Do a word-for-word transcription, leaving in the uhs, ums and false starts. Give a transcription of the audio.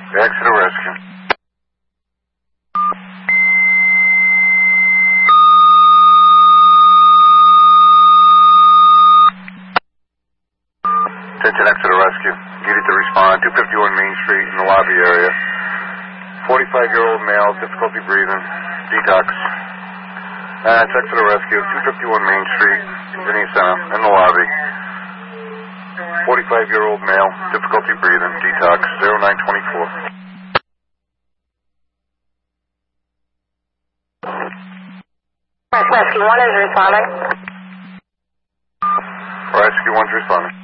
Exeter Rescue. Attention Exeter Rescue. Needed to respond. two fifty-one Main Street in the lobby area. forty-five-year-old male, difficulty breathing, detox. Uh, it's Exeter Rescue, two fifty-one Main Street, Convenience Center, in the lobby. forty-five-year-old male, difficulty breathing, detox, zero nine twenty-four. Rescue one is responding. Rescue one's responding.